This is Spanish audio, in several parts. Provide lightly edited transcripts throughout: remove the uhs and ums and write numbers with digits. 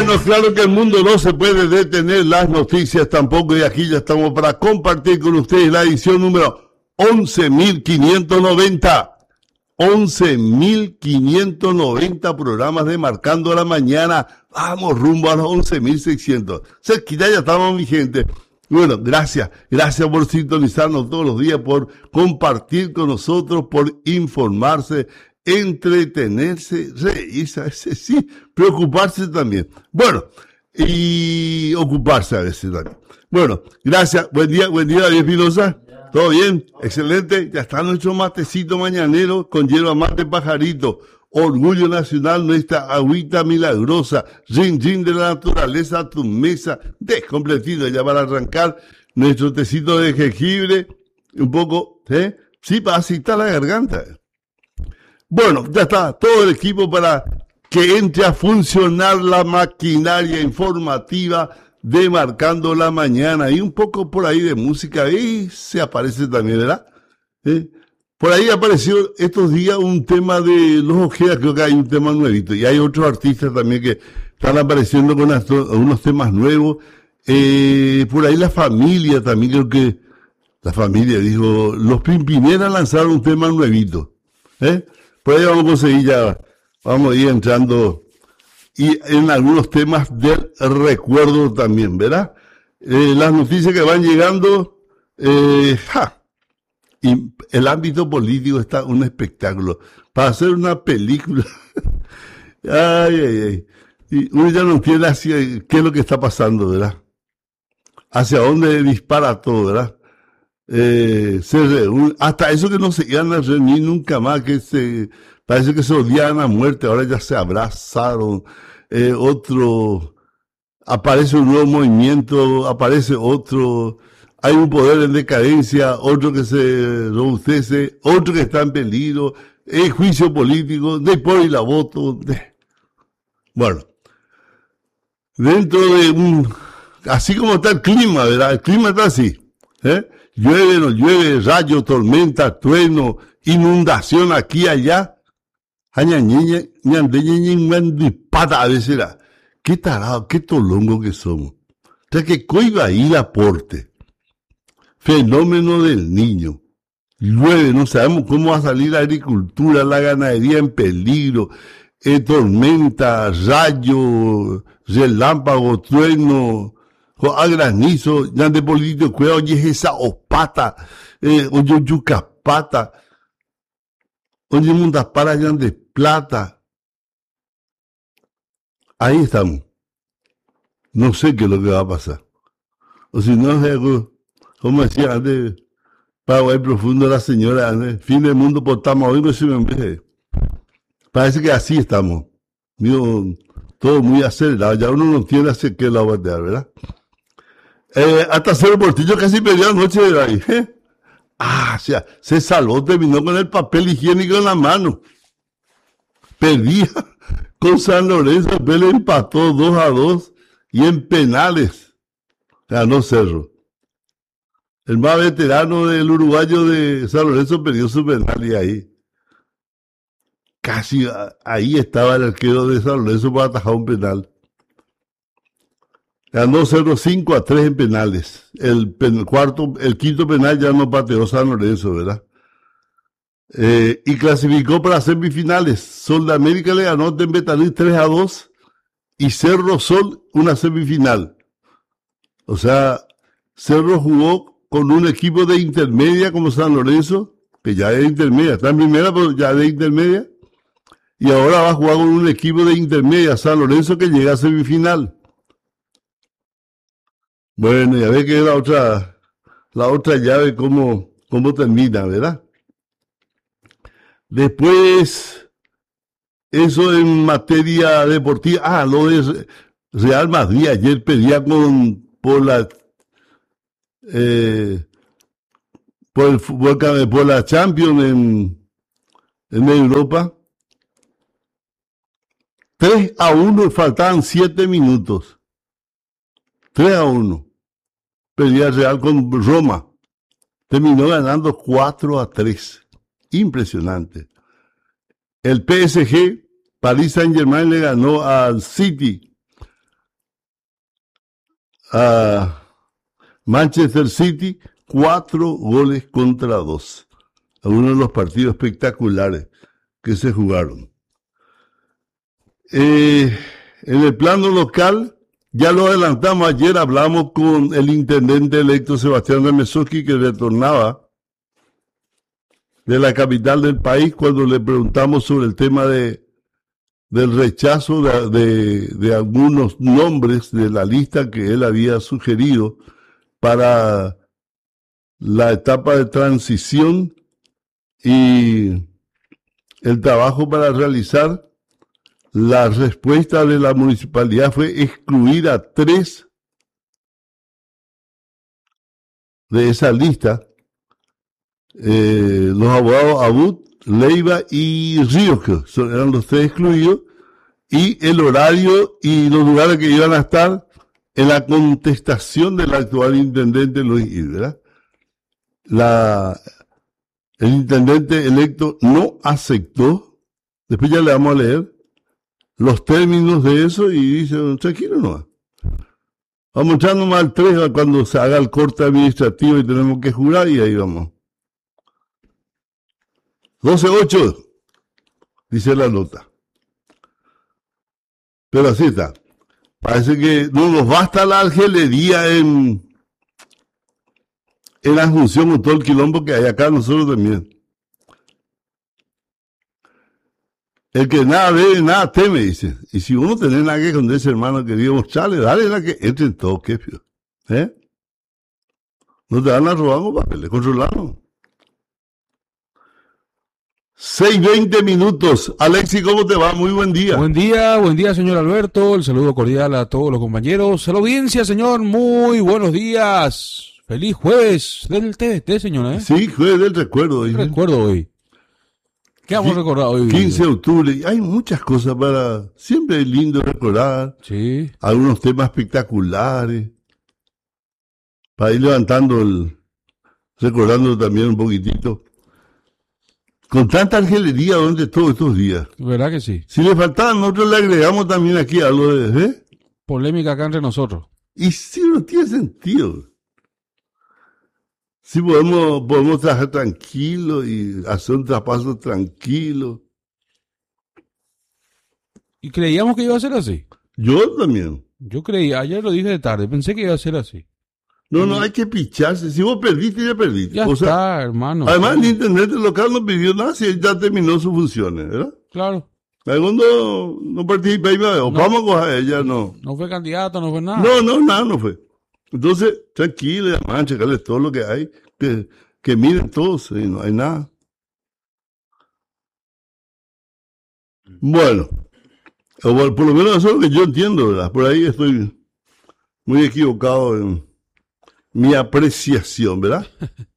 Bueno, claro que el mundo no se puede detener, las noticias tampoco, y aquí ya estamos para compartir con ustedes la edición número 11.590. 11.590 programas de Marcando la Mañana. Vamos rumbo a los 11.600. Cerquita ya estamos, mi gente. Bueno, gracias por sintonizarnos todos los días, por compartir con nosotros, por informarse, entretenerse, reírse, sí, preocuparse también. Bueno, y ocuparse a veces también. Bueno, gracias. Buen día, David Espinosa. ¿Todo bien? Excelente. Ya está nuestro matecito mañanero con hierba mate pajarito. Orgullo nacional, nuestra agüita milagrosa. Rin de la naturaleza a tu mesa. Descompletito ya para arrancar nuestro tecito de jengibre. Un poco, sí, para acitar la garganta. Bueno, ya está todo el equipo para que entre a funcionar la maquinaria informativa de Marcando la Mañana, y un poco por ahí de música, y se aparece también, ¿verdad? Por ahí apareció estos días un tema de Los Ojeda, creo que hay un tema nuevito, y hay otros artistas también que están apareciendo con unos temas nuevos. Por ahí la familia también, creo que la familia dijo, los Pimpinera lanzaron un tema nuevito, por ahí vamos a conseguir ya, vamos a ir entrando y en algunos temas del recuerdo también, ¿verdad? Las noticias que van llegando, y el ámbito político está un espectáculo. Para hacer una película, ay. Y uno ya no entiende qué es lo que está pasando, ¿verdad? Hacia dónde dispara todo, ¿verdad? Hasta eso que no se iban a reunir nunca más, parece que se odiaban a muerte, ahora ya se abrazaron. Aparece un nuevo movimiento, aparece otro, hay un poder en decadencia, otro que se robustece, otro que está en peligro, juicio político, de por y la voto. Bueno, dentro de así como está el clima, ¿verdad? El clima está así, llueve, no llueve, rayo, tormenta, trueno, inundación aquí y allá. Pata a veces era. Qué tarado, qué tolongo que somos. O sea que coiba ahí el aporte. Fenómeno del niño. Llueve, no sabemos cómo va a salir la agricultura, la ganadería en peligro. Tormenta, rayo, relámpago, trueno, a granizo, ya de político, cuidado, oye esa opata, oye yucapata, oye mundapara ya de plata. Ahí estamos. No sé qué es lo que va a pasar. O si no, como decía antes, Paraguay profundo la señora, fin del mundo por Tamaulipas, si me enveje. Parece que así estamos. Todo muy acelerado. Ya uno no entiende hacia qué lado va a dar, ¿verdad? Hasta Cero Portillo casi perdió anoche de ahí. O sea, se salvó, terminó con el papel higiénico en la mano. Perdía con San Lorenzo, el empató 2-2 y en penales ganó Cerro. El más veterano del uruguayo de San Lorenzo perdió su penal y ahí. Casi ahí estaba el arquero de San Lorenzo para atajar un penal. Ganó Cerro 5-3 en penales. El quinto penal ya no pateó San Lorenzo, ¿verdad? Y clasificó para semifinales. Sol de América le ganó a Tempetaní 3-2 y Cerro Sol una semifinal. O sea, Cerro jugó con un equipo de intermedia como San Lorenzo, que ya es intermedia, está en primera, pero ya de intermedia, y ahora va a jugar con un equipo de intermedia, San Lorenzo, que llega a semifinal. Bueno, ya ve que la otra llave cómo termina, ¿verdad? Después, eso en materia deportiva. Lo de Real Madrid ayer pedía por la Champions en Europa. 3-1, faltaban 7 minutos. 3-1. Pedía Real con Roma. Terminó ganando 4-3. Impresionante. El PSG, Paris Saint-Germain, le ganó al City a Manchester City 4-2 a uno de los partidos espectaculares que se jugaron. En el plano local, ya lo adelantamos, ayer hablamos con el intendente electo Sebastián Remesoski, que retornaba de la capital del país cuando le preguntamos sobre el tema del rechazo de algunos nombres de la lista que él había sugerido para la etapa de transición y el trabajo para realizar. La respuesta de la municipalidad fue excluir a 3 de esa lista, los abogados Abud, Leiva y Ríos, que eran los 3 excluidos, y el horario y los lugares que iban a estar en la contestación del actual intendente Luis Hidra. El intendente electo no aceptó, después ya le vamos a leer los términos de eso y dice, tranquilo no. Vamos echando más al 3 cuando se haga el corte administrativo y tenemos que jurar y ahí vamos. 12-8, dice la nota. Pero así está. Parece que no nos basta la algelería en la Asunción con todo el quilombo que hay acá nosotros también. El que nada ve, nada teme, dice. Y si uno tiene nada que esconder, ese hermano querido, mostrarle, dale la que entre en todo, ¿qué? No te van a robar los papeles, controlarlo. 6:20 minutos. Alexis, ¿cómo te va? Muy buen día. Buen día, señor Alberto. El saludo cordial a todos los compañeros. A la audiencia, señor, muy buenos días. Feliz jueves del TVT, señor, Sí, jueves del recuerdo. Recuerdo hoy. ¿Qué vamos a recordar hoy? 15 de octubre. Hay muchas cosas para... Siempre es lindo recordar. Sí. Algunos temas espectaculares. Para ir levantando recordando también un poquitito. Con tanta angelería durante todos estos días. ¿Verdad que sí? Si le faltaba, nosotros le agregamos también aquí algo de... Polémica acá entre nosotros. Y sí, no tiene sentido. Sí, podemos trabajar tranquilo y hacer un traspaso tranquilo. ¿Y creíamos que iba a ser así? Yo también. Yo creí, ayer lo dije de tarde, pensé que iba a ser así. No, hay que picharse. Si vos perdiste, ya perdiste. Ya está, hermano. Además, el internet local no pidió nada si ya terminó sus funciones, ¿verdad? Claro. Segundo, no participé y vamos a ella, no. No fue candidato, no fue nada. Nada no fue. Entonces, tranquilo, además, checarles todo lo que hay, que miren todos, y no hay nada. Bueno, por lo menos eso es lo que yo entiendo, ¿verdad? Por ahí estoy muy equivocado en mi apreciación, ¿verdad?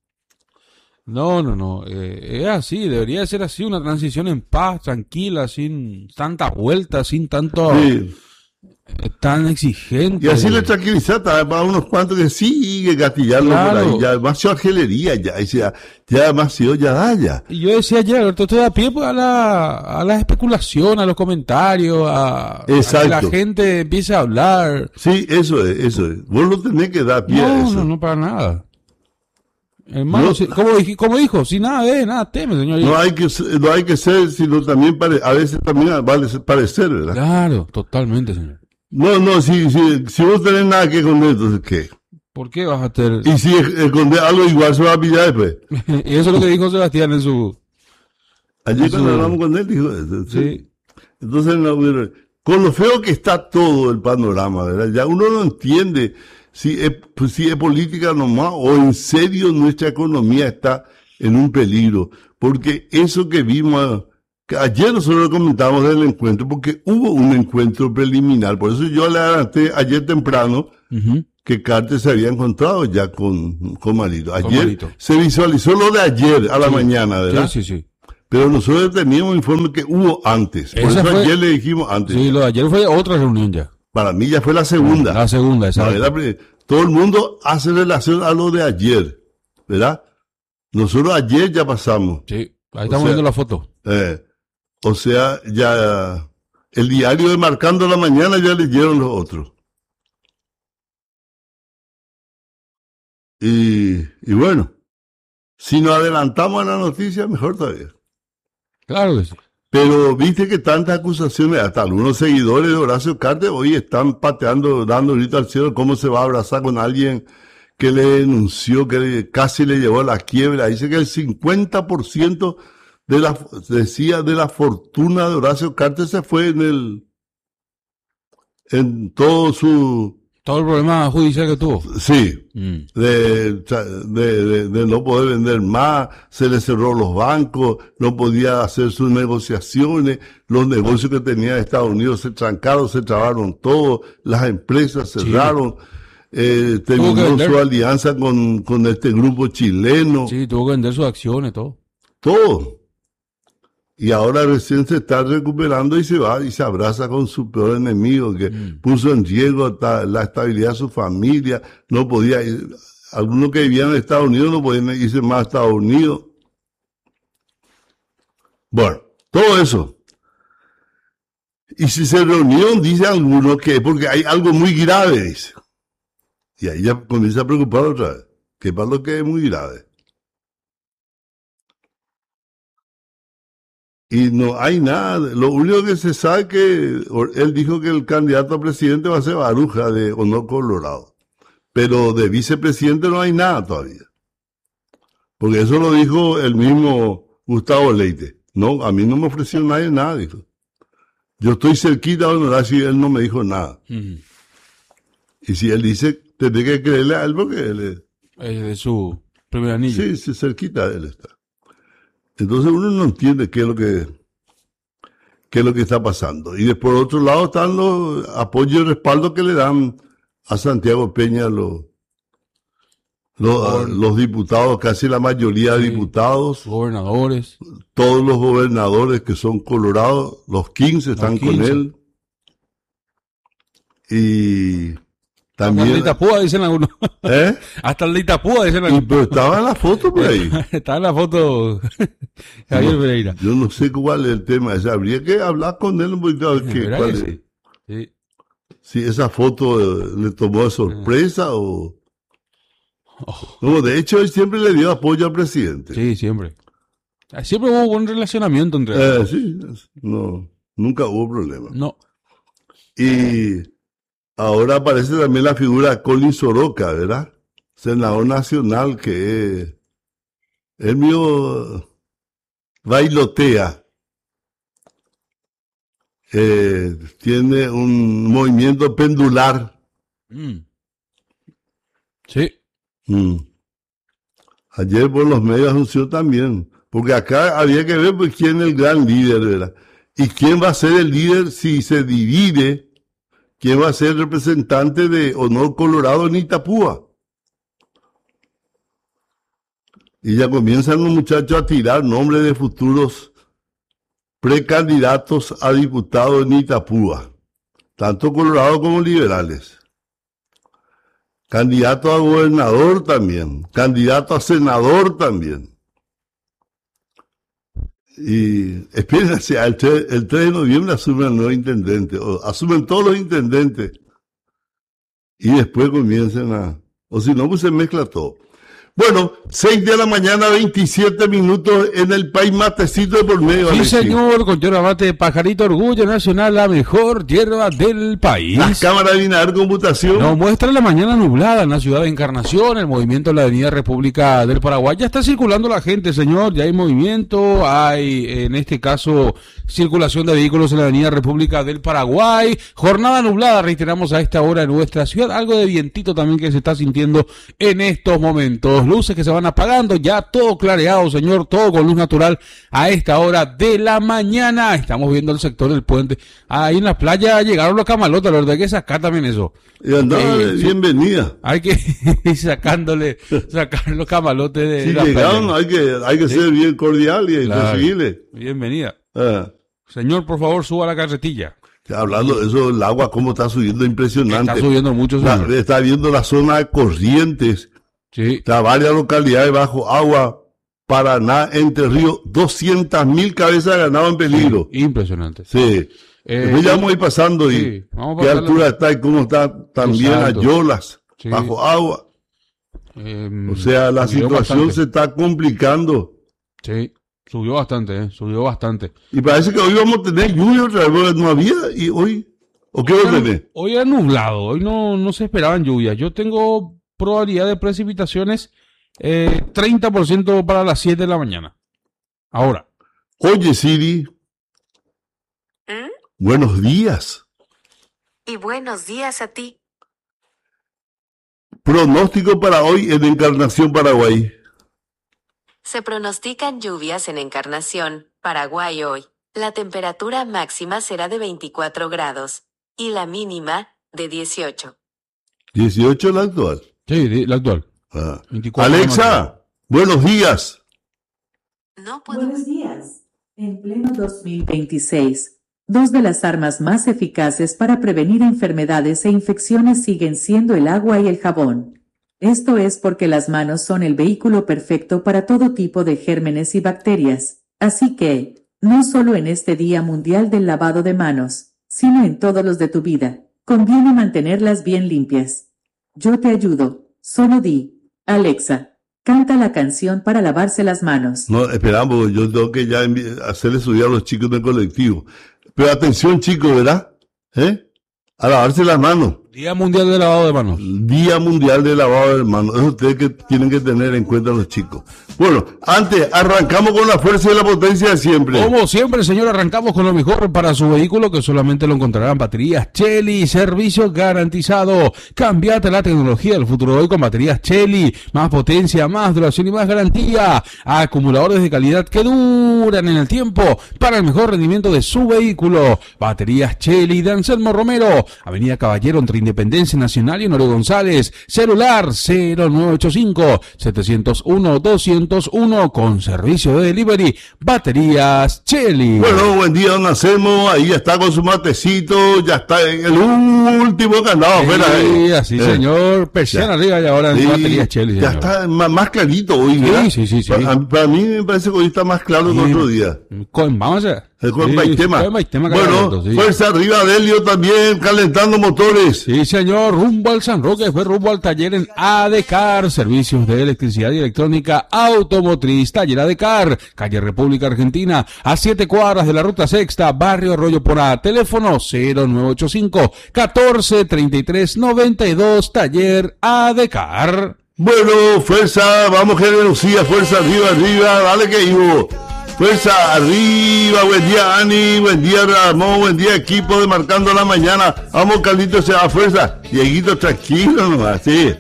No. Es así, debería ser así, una transición en paz, tranquila, sin tanta vuelta, sin tanto... Sí. Tan exigente. Y así le tranquiliza para unos cuantos que sigue gatillando por ahí. Ya demasiado argelería, ya demasiado, ya. Y yo decía ayer, Alberto, estoy a pie pues, a la especulación, a los comentarios, a que la gente empiece a hablar. Sí, eso es. Vos lo tenés que dar pie a eso. No, para nada. Hermano, como dijo, sin nada teme, señor. No hay que ser, sino también a veces también vale parecer, ¿verdad? Claro, totalmente, señor. No, si vos tenés nada que esconder, entonces, ¿qué? ¿Por qué vas a tener...? Y si esconder algo igual se va a pillar después. Y eso es lo que dijo Sebastián en su... Ayer cuando hablamos con él, dijo eso. Sí. Entonces, con lo feo que está todo el panorama, ¿verdad? Ya uno no entiende si es política nomás o en serio nuestra economía está en un peligro. Porque eso que vimos... Ayer nosotros comentamos del encuentro porque hubo un encuentro preliminar. Por eso yo le adelanté ayer temprano que Carter se había encontrado ya con Marito. Ayer se visualizó lo de ayer a la mañana, ¿verdad? Sí. Pero nosotros teníamos informe que hubo antes. Por eso ayer le dijimos antes. Sí, lo de ayer fue otra reunión ya. Para mí ya fue la segunda. La segunda, exacto. Todo el mundo hace relación a lo de ayer, ¿verdad? Nosotros ayer ya pasamos. Sí, ahí estamos viendo la foto. O sea, ya el diario de Marcando la Mañana ya leyeron los otros. Y bueno, si nos adelantamos a la noticia, mejor todavía. Claro que sí. Pero viste que tantas acusaciones, hasta algunos seguidores de Horacio Cartes hoy están pateando, dando grito al cielo, cómo se va a abrazar con alguien que le denunció, casi le llevó a la quiebra. Dice que el 50% de la fortuna de Horacio Cartes se fue en todo todo el problema judicial que tuvo. Sí, de no poder vender más, se le cerró los bancos, no podía hacer sus negociaciones, los negocios que tenía Estados Unidos se trancaron, se trabaron todos, las empresas cerraron, terminó su alianza con este grupo chileno. Sí, tuvo que vender sus acciones, todo. Y ahora recién se está recuperando y se va y se abraza con su peor enemigo que puso en riesgo la estabilidad de su familia. No podía ir, algunos que vivían en Estados Unidos no podían irse más a Estados Unidos. Bueno, todo eso. Y si se reunieron, dice algunos que porque hay algo muy grave, dice. Y ahí ya comienza a preocupar otra vez. ¿Qué pasa lo que es muy grave? Y no hay nada. Lo único que se sabe es que él dijo que el candidato a presidente va a ser Baruja de Honor Colorado. Pero de vicepresidente no hay nada todavía. Porque eso lo dijo el mismo Gustavo Leite. No, a mí no me ofreció nadie nada, dijo. Yo estoy cerquita de Horacio y él no me dijo nada. Y si él dice, tendré que creerle a él porque él es de su primer anillo. Sí, cerquita de él está. Entonces uno no entiende qué es lo que está pasando. Y por otro lado están los apoyos y respaldo que le dan a Santiago Peña los diputados, casi la mayoría de diputados. Gobernadores. Todos los gobernadores que son colorados, los 15 están con él. Y también. Hasta el de Itapúa, dicen algunos. Hasta el de Itapúa, dicen algunos. Pero estaba en la foto por ahí. Estaba en la foto Javier Pereira. Yo no sé cuál es el tema. Habría que hablar con él un poquito. ¿Cuál es? Sí. Si esa foto le tomó de sorpresa o... No, de hecho, él siempre le dio apoyo al presidente. Sí, siempre. Siempre hubo buen relacionamiento entre ellos. Sí, no, nunca hubo problema. No. Y ahora aparece también la figura de Colin Soroka, ¿verdad? Senador nacional que él mío bailotea. Tiene un movimiento pendular. Sí. Ayer por los medios anunció también, porque acá había que ver pues, quién es el gran líder, ¿verdad? Y quién va a ser el líder si se divide, quién va a ser el representante de Honor Colorado en Itapúa. Y ya comienzan los muchachos a tirar nombres de futuros precandidatos a diputados en Itapúa, tanto Colorado como liberales. Candidato a gobernador también, candidato a senador también. Y espérense, el 3 de noviembre asume el nuevo intendente, o asumen todos los intendentes, y después comiencen o si no, pues se mezcla todo. Bueno, 6 de la mañana, 27 minutos en el país, matecito de por medio. Sí, señor, con yerba mate Pajarito, orgullo nacional, la mejor hierba del país. Las cámaras de Binader Computación nos muestra la mañana nublada en la ciudad de Encarnación, el movimiento en la avenida República del Paraguay. Ya está circulando la gente, señor, ya hay movimiento, hay en este caso circulación de vehículos en la avenida República del Paraguay. Jornada nublada, reiteramos a esta hora en nuestra ciudad, algo de vientito también que se está sintiendo en estos momentos. Luces que se van apagando, ya todo clareado, señor, todo con luz natural a esta hora de la mañana. Estamos viendo el sector del puente. Ahí en la playa llegaron los camalotes, la verdad hay que sacar también eso. Y andaba bienvenida. Hay que ir sacar los camalotes de si la llegaron, playa. hay que ser bien cordial y claro. recibirle. Bienvenida. Señor, por favor, suba la carretilla. Hablando de eso, el agua cómo está subiendo, impresionante. Está subiendo mucho, señor. Está viendo la zona de Corrientes. Sí. Está varias localidades bajo agua, Paraná, Entre Ríos, 200.000 cabezas de ganado en peligro. Sí, impresionante. Sí. Después ya vamos a ir pasando y qué altura está y cómo está también Ayolas, bajo agua. O sea, la situación bastante. se está complicando. Sí, subió bastante, subió bastante. Y parece que hoy vamos a tener lluvia otra vez, no había, y hoy, ¿o qué va a tener? Hoy era nublado, hoy no se esperaban lluvias. Yo tengo probabilidad de precipitaciones 30% para las 7 de la mañana. Ahora. Oye, Siri, buenos días. Y buenos días a ti. Pronóstico para hoy en Encarnación, Paraguay. Se pronostican lluvias en Encarnación, Paraguay hoy. La temperatura máxima será de 24 grados y la mínima de 18. 18 la actual. Sí, la actual. 24 Alexa, buenos días. No puedo. Buenos días. En pleno 2026, dos de las armas más eficaces para prevenir enfermedades e infecciones siguen siendo el agua y el jabón. Esto es porque las manos son el vehículo perfecto para todo tipo de gérmenes y bacterias. Así que, no solo en este Día Mundial del Lavado de Manos, sino en todos los de tu vida, conviene mantenerlas bien limpias. Yo te ayudo. Solo di, Alexa, canta la canción para lavarse las manos. No, esperamos, yo tengo que ya hacerle subir a los chicos del colectivo. Pero atención, chicos, ¿verdad? A lavarse las manos. Día Mundial del Lavado de Manos. Día Mundial del Lavado de Manos. Eso ustedes que tienen que tener en cuenta los chicos. Bueno, antes, arrancamos con la fuerza y la potencia de siempre. Como siempre, señor, arrancamos con lo mejor para su vehículo, que solamente lo encontrarán baterías Chely, servicio garantizado. Cambiate la tecnología del futuro de hoy con baterías Chely, más potencia, más duración y más garantía. Acumuladores de calidad que duran en el tiempo para el mejor rendimiento de su vehículo. Baterías Chely de Anselmo Romero, Avenida Caballero entre Independencia Nacional y Honorio González. Celular 0985-701-201 con servicio de delivery. Baterías Chely. Bueno, buen día, don Anselmo. Ahí ya está con su matecito. Ya está en el último candado. Sí, así, señor. Persiana arriba y ahora en baterías Chely. Ya está más clarito hoy, ¿verdad? Sí. Para mí me parece que hoy está más claro que otro día. Vamos a hacer. Bueno, fuerza arriba, Delio también, calentando motores. Sí, señor, rumbo al San Roque, fue rumbo al taller en ADECAR, servicios de electricidad y electrónica automotriz, taller ADECAR, calle República Argentina, a 7 cuadras de la ruta sexta, barrio Arroyo Porá, teléfono 0985-143392, taller ADECAR. Bueno, fuerza, vamos generosía, fuerza arriba, dale que Ivo. Fuerza arriba, buen día Ani, buen día Ramón, buen día equipo de Marcando la Mañana. Vamos, Carlito, se da fuerza. Dieguito, tranquilo nomás, sí.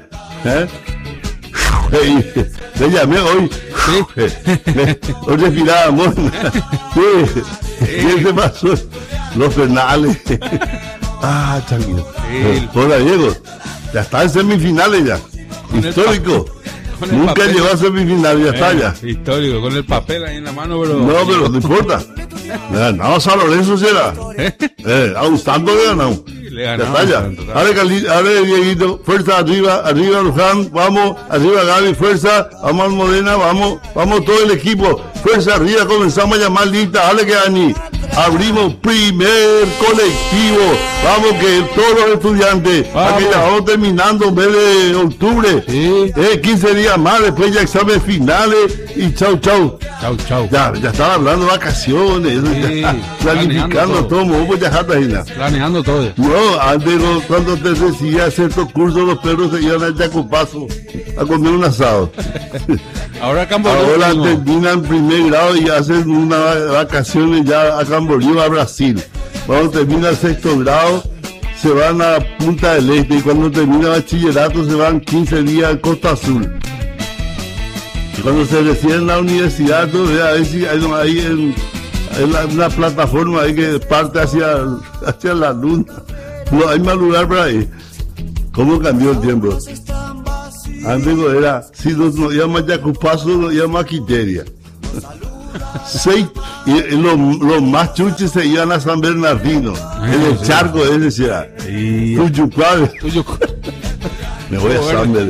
Le llamé hoy. Hoy respirábamos. Sí. ¿Qué se pasó? Los penales. Tranquilo. Hola, Diego. Ya está en semifinales ya. Histórico. Nunca llegó a semifinal, ya está ya. Histórico, con el papel ahí en la mano, pero... No, pero no importa. Le ganamos a Lorenzo, será. A un santo le ganamos. Ya está ya. Dale, Dieguito, fuerza arriba, Luján, vamos, arriba Gaby, fuerza, vamos Almodena, vamos todo el equipo, fuerza arriba, comenzamos a llamar lista, dale que Ani. Abrimos primer colectivo. Vamos que todos los estudiantes, aquí ya vamos terminando en vez de octubre. Sí. 15 días más, después ya exámenes finales y chau. Ya estaba hablando de vacaciones, sí, planificando todo, pues ya jata ahí. Planeando todo. No, antes cuando te decía hacer estos cursos, los perros se iban al Yacupazo a comer un asado. Ahora terminan primer grado y hacen unas vacaciones ya a Camboriú, a Brasil. Cuando termina el sexto grado, se van a Punta del Este, y cuando termina bachillerato se van 15 días a Costa Azul. Y cuando se reciben en la universidad, entonces, a ver si hay en una plataforma ahí que parte hacia la luna. No hay más lugar para ahí. ¿Cómo cambió el tiempo? Antes era, si nos llama Yacupazo, nos llama Quiteria. Y los más chuches se iban a San Bernardino, en el charco ese decía. Tuyucuave. Me voy a San Bernardino.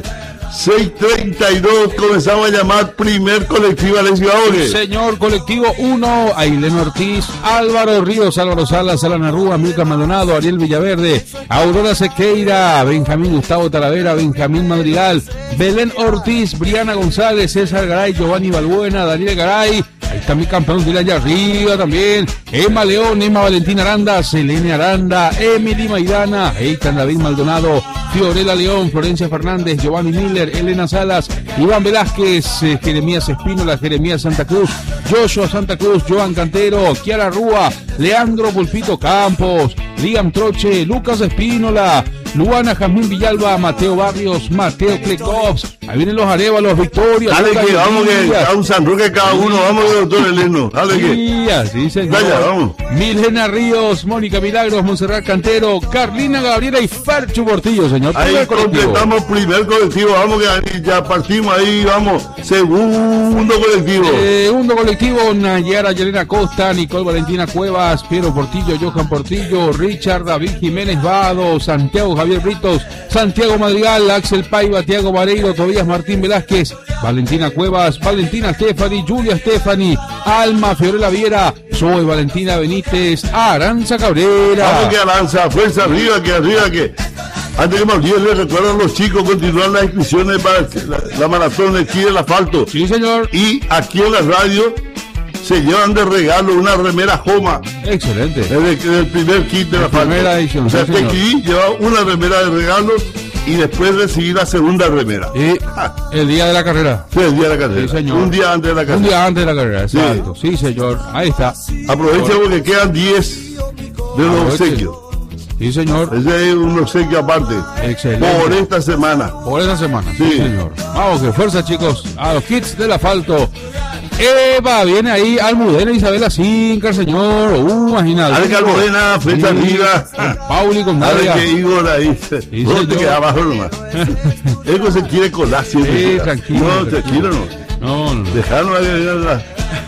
6:32, comenzamos a llamar primer colectivo a la ciudad. Señor, colectivo 1, Ailén Ortiz, Álvaro Ríos, Álvaro Salas, Alan Arrúa, Milka Maldonado, Ariel Villaverde, Aurora Sequeira, Benjamín Gustavo Talavera, Benjamín Madrigal, Belén Ortiz, Briana González, César Garay, Giovanni Balbuena, Daniel Garay. Ahí está mi campeón de allá arriba también. Emma León, Emma Valentina Aranda, Selene Aranda, Emily Maidana, Eitan David Maldonado, Fiorella León, Florencia Fernández, Giovanni Miller, Elena Salas, Iván Velázquez, Jeremías Espínola, Jeremías Santa Cruz, Joshua Santa Cruz, Joan Cantero, Kiara Rúa, Leandro Pulpito Campos, Liam Troche, Lucas Espínola, Luana Jazmín Villalba, Mateo Barrios, Mateo Klekovs. Ahí vienen los Arévalos, Victoria. Dale que vamos, que a un San Roque cada uno, vamos, doctor Eleno. Dale que. Sí, señor. Vaya, vamos. Milena Ríos, Mónica Milagros, Monserrat Cantero, Carlina Gabriela y Ferchu Portillo, señor. Ahí completamos primer colectivo, vamos que ya partimos ahí, vamos. Segundo colectivo. Segundo colectivo, Nayara Yelena Costa, Nicole Valentina Cuevas, Piero Portillo, Johan Portillo, Richard David Jiménez Vado, Santiago Javier Britos, Santiago Madrigal, Axel Paiva, Tiago Vareiro, Tobías Martín Velázquez, Valentina Cuevas, Valentina Stefani, Julia Stefani, Alma Fiorella Viera, Zoe Valentina Benítez, Aranza Cabrera. Vamos que Aranza, fuerza arriba que. Antes que me olvide, les recuerdo a los chicos continuar las inscripciones para la maratón de aquí del asfalto. Sí, señor. Y aquí en la radio se llevan de regalo una remera Joma. Excelente. El primer kit de la primera edición. O sea, sí, te lleva una remera de regalo y después recibir la segunda remera. Y el día de la carrera. Sí, el día de la carrera. Sí, señor. Un día antes de la carrera. Un día antes de la carrera, exacto. Sí, señor. Ahí está. Aprovecha porque quedan 10 de los obsequios. Sí, señor. Ese es un obsequio aparte. Excelente. Por esta semana. Por esta semana, sí, señor. Vamos, que fuerza, chicos. A los kits del asfalto. Eva, viene ahí Almudena Isabela Cincar, señor. Imagínate. Dale que Almudena, fecha arriba. Pauli con Nadia. Dale que Igor ahí. Sí, no te queda abajo nomás. Él se quiere colar siempre. Sí, tranquilo. No, tranquilo no. No. Dejarnos ahí.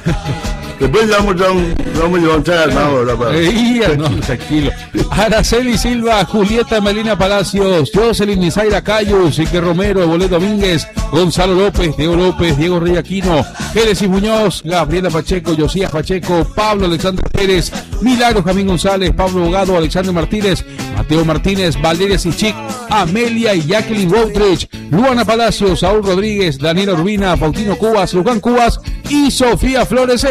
Después vamos a llevar un chagalmado, ¿verdad? No, tranquilo. Araceli Silva, Julieta Melina Palacios, Jocelyn Isaira Cayos, Ique Romero, Bolet Domínguez, Gonzalo López, Diego Reyaquino, Génesis Muñoz, Gabriela Pacheco, Josías Pacheco, Pablo Alexander Pérez, Milagro Jamín González, Pablo Bogado, Alexander Martínez, Mateo Martínez, Valeria Sichik, Amelia y Jacqueline Woutridge, Luana Palacios, Saúl Rodríguez, Daniela Urbina, Faustino Cubas, Luján Cubas y Sofía Flores,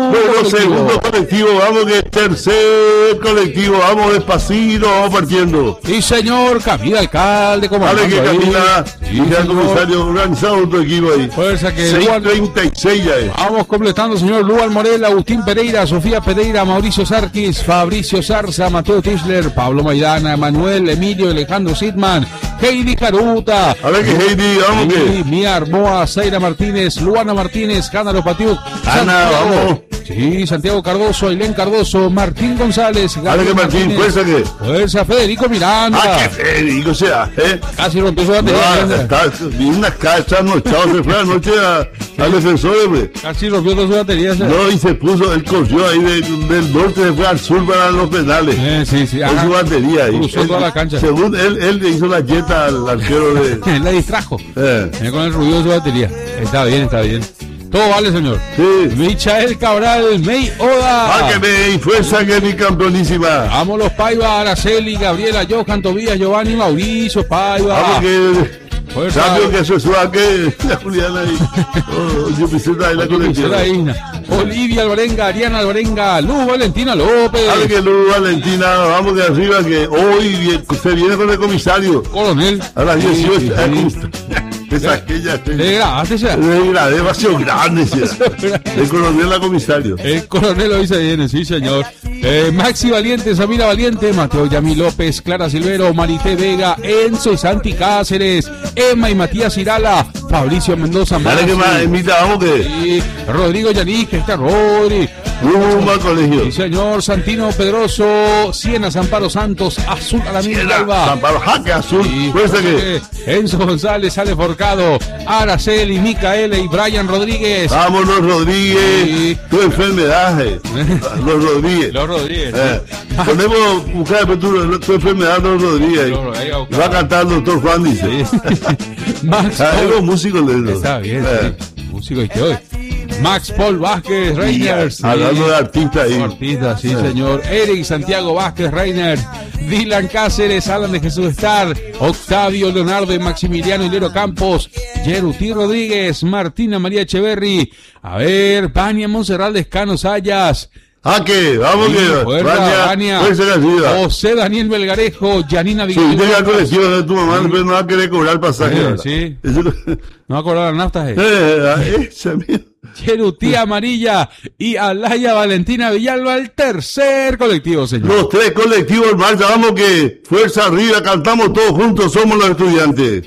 segundo colectivo, vamos que tercer colectivo, vamos despacito, vamos partiendo. Sí, señor, Camila Alcalde, comandando. Dale que Camila, sí, y el comisario organizado otro equipo ahí. Fuerza que 6:36 ya es. Vamos completando, señor. Luan Morel, Agustín Pereira, Sofía Pereira, Mauricio Sarquis, Fabricio Zarza, Mateo Tischler, Pablo Maidana, Manuel, Emilio, Alejandro Sidman, Heidi Caruta. A ver que Heidi, vamos que. Mía Armoa, Zaira Martínez, Luana Martínez, Hanna Lopatiuk. Ana, vamos. Sí, Santiago Cardoso, Ailén Cardoso, Martín González. A ver que Martín, fuerza que. Fuerza, Federico Miranda. Que Federico sea, Casi rompió su batería. Una cacha anochado, se fue anoche al defensor, hombre. Casi rompió toda su batería. No, y se puso, él corrió ahí del norte, se fue al sur para los penales. Sí. Con su batería ahí. Cruzó toda la cancha. Según él le hizo la yeta al arquero de. Le distrajo. Con el ruido de su batería. Está bien. Todo vale, señor. Sí. Michael Cabral, May Oda. Que May, fuerza que mi campeonísima. Vamos los Paiva, Araceli, Gabriela, Johan, Tobías, Giovanni, Mauricio, Paiva. Vamos que. Cambio que se suba que la Juliana ahí. Yo pensé ahí la colección. Olivia Alvarenga, Ariana Alvarenga, Luz Valentina López. Dale que Luz Valentina, vamos de arriba que hoy se viene con el comisario. Coronel. A las 18. Esa aquella. ¿Le grabaste ya? Le grabé demasiado grande. El coronel a comisario. El coronel hoy se viene, sí señor. Maxi Valiente, Samira Valiente, Mateo Yamil López, Clara Silvero, Marité Vega, Enzo y Santi Cáceres, Emma y Matías Irala, Fabricio Mendoza. Dale que más, Emita, vamos que. Sí, Rodrigo Yanis, que está Rodri, Rumbo al colegio. Sí, señor. Santino Pedroso, Siena, Amparo Santos, Azul a la Siena, Alba. Amparo, Jaque Azul. Sí, Fuerza que. Enzo González, Ale Forcado, Araceli, Micaela y Brian Rodríguez. Vámonos, Rodríguez. Sí. Tu enfermedad. Los Rodríguez. Los Rodríguez. Ponemos buscar tu enfermedad, los Rodríguez. Va a cantar el doctor Juan, dice. Sí. Max Los Paul. músicos de Está bien, sí. Músico y que hoy. Max Paul Vázquez Reiner. Sí. Hablando de artistas ahí. Artista, sí, señor. Eric Santiago Vázquez Reiner. Dylan Cáceres, Alan de Jesús Star. Octavio Leonardo y Maximiliano Hilero Campos. Yeruti Rodríguez. Martina María Echeverry. A ver, Vania Monserrat Lescano Sayas. Que vamos Sí, que Vania. fuerza la ciudad. José Daniel Belgarejo. Janina Si Villanueva. usted la colección de tu mamá, pero no va a querer cobrar el pasaje. Sí. Eso- No va a acordar las naftas. esa mía. Cherutí Amarilla y Alaya Valentina Villalba, el tercer colectivo, señor. Los tres colectivos en marcha, vamos que fuerza arriba, cantamos todos juntos, somos los estudiantes.